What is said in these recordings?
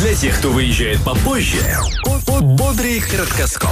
Для тех, кто выезжает попозже, бодрый краткоскоп.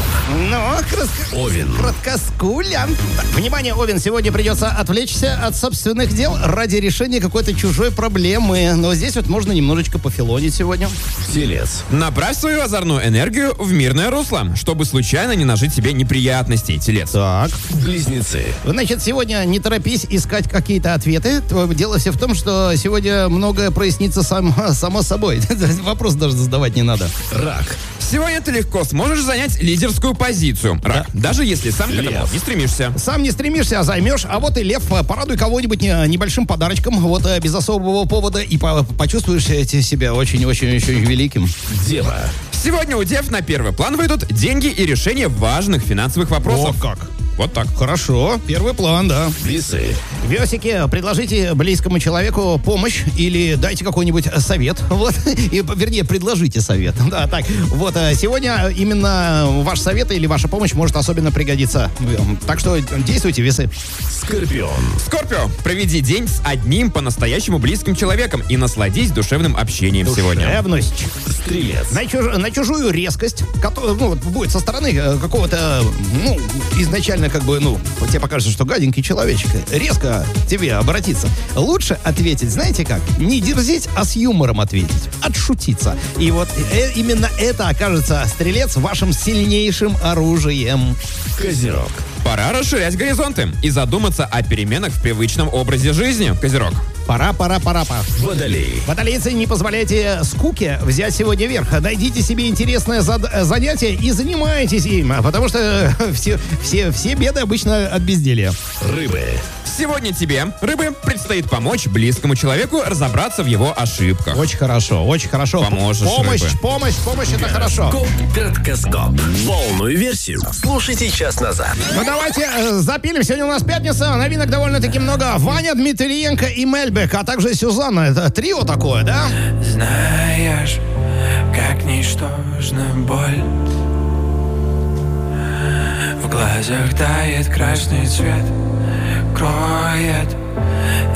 Овен. Краткоскуля. Так, внимание, Овен, сегодня придется отвлечься от собственных дел ради решения какой-то чужой проблемы. Но здесь вот можно немножечко пофилонить сегодня. Телец. Направь свою озорную энергию в мирное русло, чтобы случайно не нажить себе неприятностей, телец. Так. Близнецы. Значит, сегодня не торопись искать какие-то ответы. Дело все в том, что сегодня многое прояснится само собой. Вопрос даже задавать не надо. Рак. Сегодня ты легко сможешь занять лидерскую позицию, рак, даже если сам к этому Лев. не стремишься. Сам не стремишься, а займешь. А вот и лев, порадуй кого-нибудь небольшим подарочком, вот без особого повода, и почувствуешь себя очень-очень-очень великим. Дева. Сегодня у дев на первый план выйдут деньги и решение важных финансовых вопросов. как. Вот так. Хорошо, первый план, да. Весы. Весики, предложите близкому человеку помощь или дайте какой-нибудь совет. Вот. Вернее, предложите совет. Да, так. Вот, сегодня именно ваш совет или ваша помощь может особенно пригодиться. Так что действуйте, весы. Скорпион. Скорпио, проведи день с одним по-настоящему близким человеком и насладись душевным общением сегодня. Душевность. Стрелец. На чужую резкость, которая, будет со стороны какого-то, изначально тебе покажется, что гаденький человечек резко тебе обратиться. Лучше ответить, знаете как? Не дерзить, а с юмором ответить. Отшутиться. И вот именно это окажется, стрелец, вашим сильнейшим оружием. Козерог. Пора расширять горизонты и задуматься о переменах в привычном образе жизни, Козерог. Пора. Водолей. Водолейцы, не позволяйте скуке взять сегодня верх. Найдите себе интересное занятие и занимайтесь им, потому что все беды обычно от безделья. Рыбы. Сегодня тебе, рыбы, предстоит помочь близкому человеку разобраться в его ошибках. Очень хорошо. Поможешь, рыбы. Помощь, это хорошо. Краткоскоп. Полную версию слушайте час назад. Ну давайте запилим. Сегодня у нас пятница. Новинок довольно-таки много. Ваня, Дмитриенко и Мельбек, а также Сюзанна. Это трио такое, да? Знаешь, как ничтожна боль. В глазах тает красный цвет, кроет